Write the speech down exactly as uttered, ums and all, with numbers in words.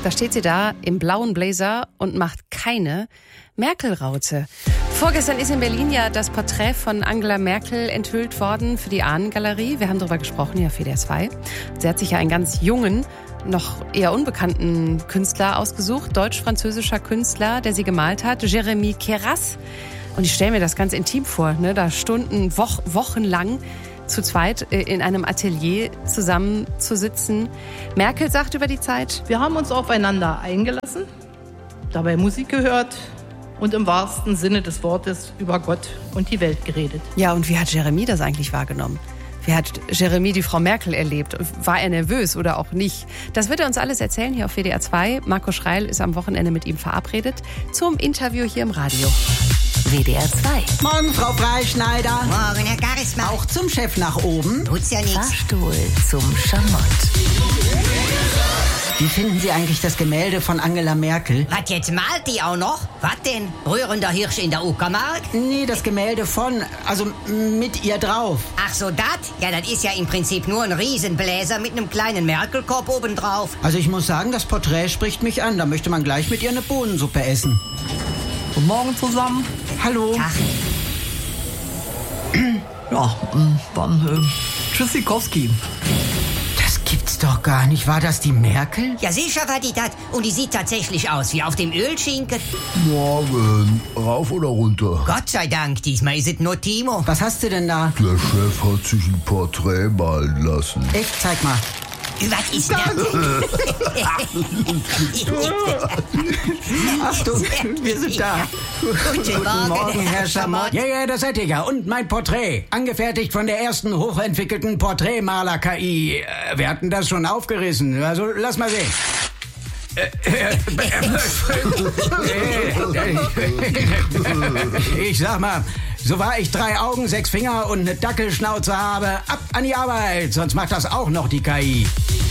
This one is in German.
Da steht sie da im blauen Blazer und macht keine Merkel-Raute. Vorgestern ist in Berlin ja das Porträt von Angela Merkel enthüllt worden für die Ahnen-Galerie. Wir haben darüber gesprochen, ja, für D R zwei. Sie hat sich ja einen ganz jungen, noch eher unbekannten Künstler ausgesucht, deutsch-französischer Künstler, der sie gemalt hat, Jérémy Queyras. Und ich stelle mir das ganz intim vor, ne? Da Stunden, Woch, wochenlang zu zweit in einem Atelier zusammenzusitzen. Merkel sagt über die Zeit: Wir haben uns aufeinander eingelassen, dabei Musik gehört und im wahrsten Sinne des Wortes über Gott und die Welt geredet. Ja, und wie hat Jérémy das eigentlich wahrgenommen? Wie hat Jérémy die Frau Merkel erlebt? War er nervös oder auch nicht? Das wird er uns alles erzählen hier auf W D R zwei. Marco Schreil ist am Wochenende mit ihm verabredet zum Interview hier im Radio. W D R zwei. Morgen, Frau Freischneider. Morgen, Herr Garismann. Auch zum Chef nach oben. Tut's ja nichts. Fahrstuhl zum Schamott. Wie finden Sie eigentlich das Gemälde von Angela Merkel? Was, jetzt malt die auch noch? Was denn? Rührender Hirsch in der Uckermark? Nee, das Gemälde von, also mit ihr drauf. Ach so, das? Ja, das ist ja im Prinzip nur ein Riesenbläser mit einem kleinen Merkelkorb obendrauf. Also ich muss sagen, das Porträt spricht mich an. Da möchte man gleich mit ihr eine Bohnensuppe essen. Guten Morgen zusammen. Hallo. Tag. Ja, dann äh, Tschüssikowski. Das gibt's doch gar nicht. War das die Merkel? Ja, sicher war die das. Und die sieht tatsächlich aus wie auf dem Ölschinken. Morgen. Rauf oder runter? Gott sei Dank, diesmal ist es nur Timo. Was hast du denn da? Der Chef hat sich ein Porträt malen lassen. Echt? Zeig mal. Was ist das denn? Achtung, wir sind da. Guten Morgen, Morgen, Herr Schamott. Ja, ja, das seid ihr ja. Und mein Porträt. Angefertigt von der ersten hochentwickelten Porträtmaler-K I. Äh, Wir hatten das schon aufgerissen. Also, lass mal sehen. Ich sag mal, so wahr ich drei Augen, sechs Finger und eine Dackelschnauze habe, ab an die Arbeit. Sonst macht das auch noch die K I.